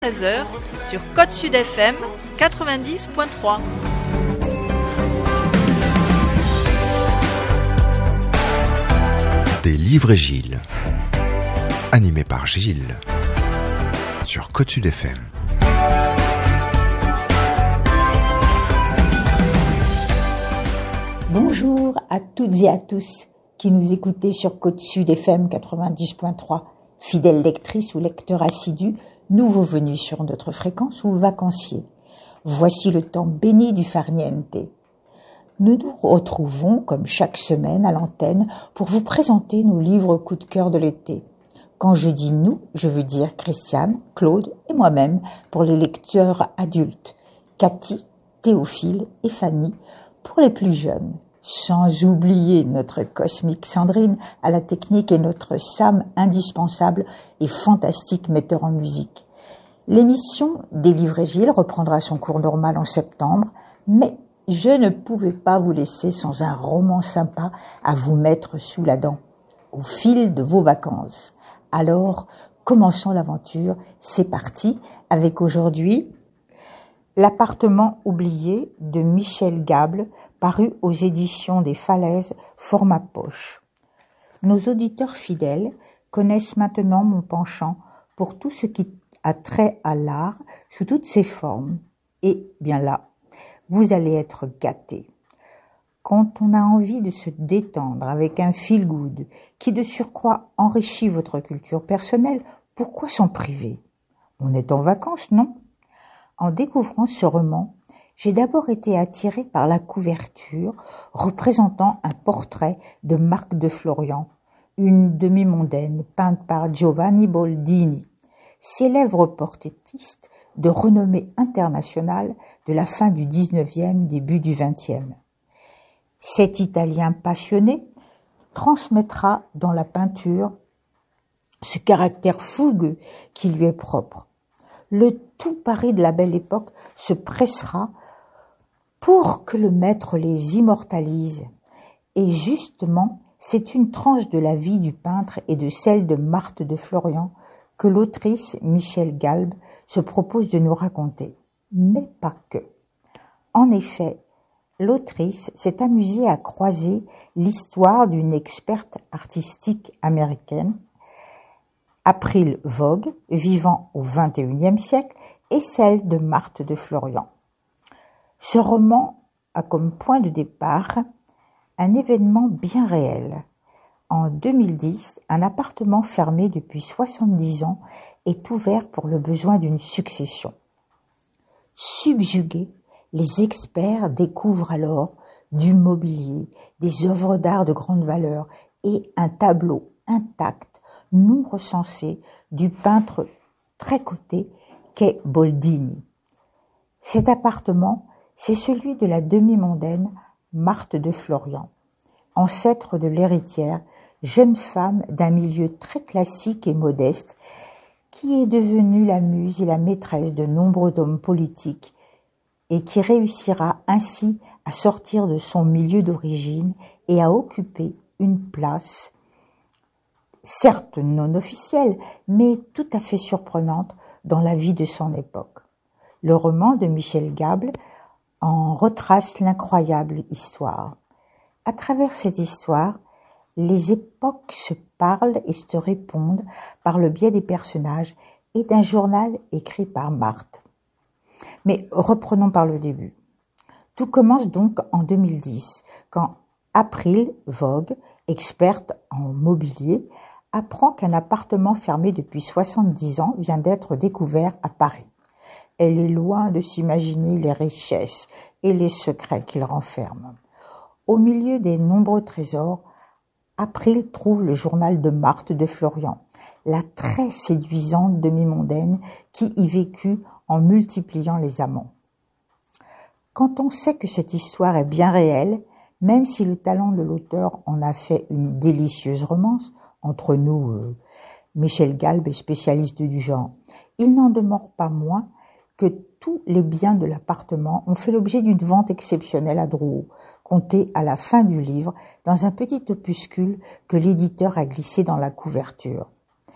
13h sur Côte Sud FM 90.3. Des livres et Gilles. Animé par Gilles. Sur Côte Sud FM. Bonjour à toutes et à tous qui nous écoutez sur Côte Sud FM 90.3. Fidèles lectrices ou lecteurs assidus, nouveaux venus sur notre fréquence ou vacanciers. Voici le temps béni du farniente. Nous nous retrouvons, comme chaque semaine, à l'antenne pour vous présenter nos livres coup de cœur de l'été. Quand je dis nous, je veux dire Christiane, Claude et moi-même pour les lecteurs adultes, Cathy, Théophile et Fanny pour les plus jeunes. Sans oublier notre cosmique Sandrine à la technique et notre Sam indispensable et fantastique metteur en musique. L'émission des livres et Gilles reprendra son cours normal en septembre, mais je ne pouvais pas vous laisser sans un roman sympa à vous mettre sous la dent, au fil de vos vacances. Alors, commençons l'aventure, c'est parti, avec aujourd'hui L'appartement oublié de Michel Gable, paru aux éditions des Falaises, format poche. Nos auditeurs fidèles connaissent maintenant mon penchant pour tout ce qui a trait à l'art sous toutes ses formes. Et bien là, vous allez être gâtés. Quand on a envie de se détendre avec un feel-good qui de surcroît enrichit votre culture personnelle, pourquoi s'en priver? On est en vacances, non? En découvrant ce roman, j'ai d'abord été attirée par la couverture représentant un portrait de Marc de Florian, une demi-mondaine peinte par Giovanni Boldini, célèbre portraitiste de renommée internationale de la fin du 19e, début du 20e. Cet Italien passionné transmettra dans la peinture ce caractère fougueux qui lui est propre. Le tout Paris de la Belle Époque se pressera pour que le maître les immortalise. Et justement, c'est une tranche de la vie du peintre et de celle de Marthe de Florian que l'autrice Michel Gable se propose de nous raconter. Mais pas que. En effet, l'autrice s'est amusée à croiser l'histoire d'une experte artistique américaine, April Vogue, vivant au XXIe siècle, et celle de Marthe de Florian. Ce roman a comme point de départ un événement bien réel. En 2010, un appartement fermé depuis 70 ans est ouvert pour le besoin d'une succession. Subjugués, les experts découvrent alors du mobilier, des œuvres d'art de grande valeur et un tableau intact non recensé du peintre très coté qu'est Boldini. Cet appartement, c'est celui de la demi-mondaine Marthe de Florian, ancêtre de l'héritière, jeune femme d'un milieu très classique et modeste, qui est devenue la muse et la maîtresse de nombreux hommes politiques et qui réussira ainsi à sortir de son milieu d'origine et à occuper une place certes non officielle, mais tout à fait surprenante dans la vie de son époque. Le roman de Michel Gable en retrace l'incroyable histoire. À travers cette histoire, les époques se parlent et se répondent par le biais des personnages et d'un journal écrit par Marthe. Mais reprenons par le début. Tout commence donc en 2010, quand April Vogue, experte en mobilier, apprend qu'un appartement fermé depuis 70 ans vient d'être découvert à Paris. Elle est loin de s'imaginer les richesses et les secrets qu'il renferme. Au milieu des nombreux trésors, April trouve le journal de Marthe de Florian, la très séduisante demi-mondaine qui y vécut en multipliant les amants. Quand on sait que cette histoire est bien réelle, même si le talent de l'auteur en a fait une délicieuse romance, entre nous, Michel Gable est spécialiste du genre, il n'en demeure pas moins que tous les biens de l'appartement ont fait l'objet d'une vente exceptionnelle à Drouot, comptée à la fin du livre dans un petit opuscule que l'éditeur a glissé dans la couverture.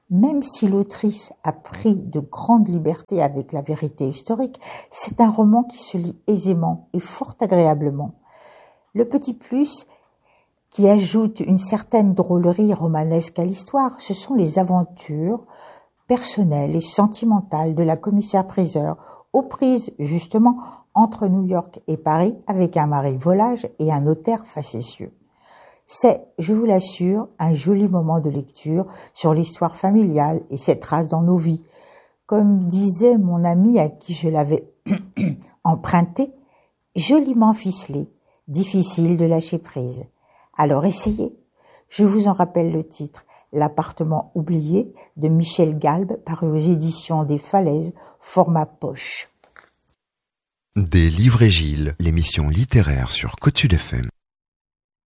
Même si l'autrice a pris de grandes libertés avec la vérité historique, c'est un roman qui se lit aisément et fort agréablement. Le petit plus qui ajoute une certaine drôlerie romanesque à l'histoire, ce sont les aventures personnelles et sentimentales de la commissaire-priseur, aux prises justement entre New York et Paris avec un mari volage et un notaire facétieux. C'est, je vous l'assure, un joli moment de lecture sur l'histoire familiale et ses traces dans nos vies. Comme disait mon ami à qui je l'avais emprunté, joliment ficelé, difficile de lâcher prise. Alors essayez. Je vous en rappelle le titre, L'appartement oublié de Michel Galbe, paru aux éditions des Falaises, format poche. Des livres et Gilles, l'émission littéraire sur Côte Sud FM.